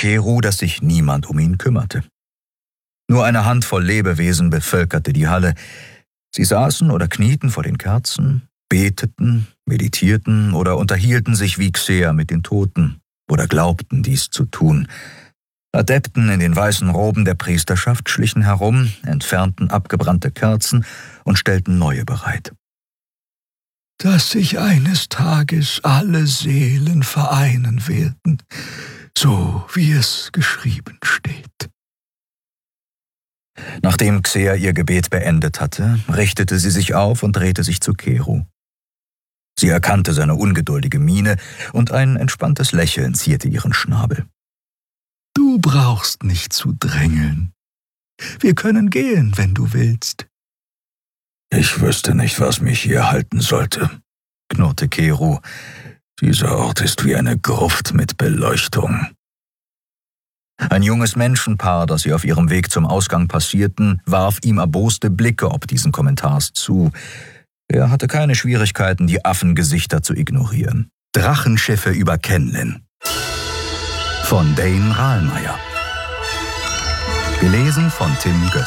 Keru, dass sich niemand um ihn kümmerte. Nur eine Handvoll Lebewesen bevölkerte die Halle. Sie saßen oder knieten vor den Kerzen, beteten, meditierten oder unterhielten sich wie Xer mit den Toten oder glaubten, dies zu tun. Adepten in den weißen Roben der Priesterschaft schlichen herum, entfernten abgebrannte Kerzen und stellten neue bereit. Dass sich eines Tages alle Seelen vereinen werden, so wie es geschrieben steht. Nachdem Xer ihr Gebet beendet hatte, richtete sie sich auf und drehte sich zu Keru. Sie erkannte seine ungeduldige Miene und ein entspanntes Lächeln zierte ihren Schnabel. Du brauchst nicht zu drängeln. Wir können gehen, wenn du willst. Ich wüsste nicht, was mich hier halten sollte, knurrte Keru. Dieser Ort ist wie eine Gruft mit Beleuchtung. Ein junges Menschenpaar, das sie auf ihrem Weg zum Ausgang passierten, warf ihm erboste Blicke ob diesen Kommentars zu. Er hatte keine Schwierigkeiten, die Affengesichter zu ignorieren. Drachenschiffe über Kenlin. Von Dane Rahlmeier. Gelesen von Tim Göß.